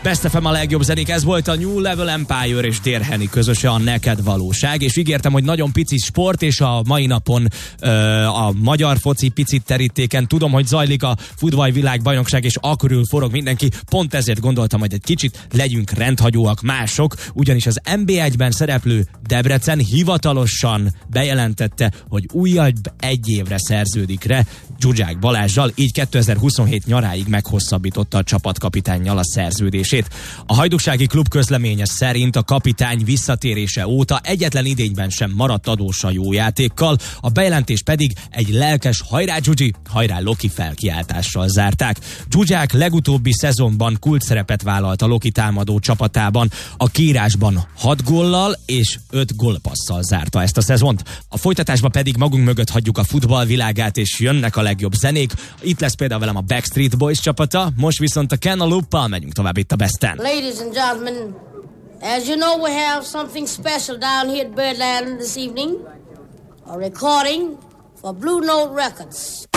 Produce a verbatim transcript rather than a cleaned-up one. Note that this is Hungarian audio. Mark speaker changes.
Speaker 1: Best ef em a legjobb zenék, ez volt a New Level Empire és Dear Henny közöse a Neked Valóság, és ígértem, hogy nagyon pici sport, és a mai napon ö, a magyar foci picit terítéken. Tudom, hogy zajlik a futballvilágbajnokság, és akkörül forog mindenki, pont ezért gondoltam, hogy egy kicsit legyünk rendhagyóak mások, ugyanis az en bé egyben szereplő Debrecen hivatalosan bejelentette, hogy újabb egy évre szerződik re Zsuzsák Balázssal, így kétezer-huszonhét nyaráig meghosszabbította a csapatkapitánnyal a szerződését. A hajdúsági klub közleménye szerint a kapitány visszatérése óta egyetlen idényben sem maradt adós a jó játékkal, a bejelentés pedig egy lelkes hajrá Zsuzsi, hajrá Loki felkiáltással zárták. Zsuzsák legutóbbi szezonban kulcsszerepet vállalt a Loki támadó csapatában, a kiírásban hat góllal és öt gólpasszal zárta ezt a szezont. A folytatásban pedig magunk mögött hagyjuk a futball világát, és jönnek a legjobb zenék. Itt lesz például velem a Backstreet Boys csapata, most viszont a Cantaloupe-pal megyünk tovább itt a Besten.
Speaker 2: Ladies and gentlemen, as you know, we have something special down here at Birdland this evening. A recording for Blue Note Records.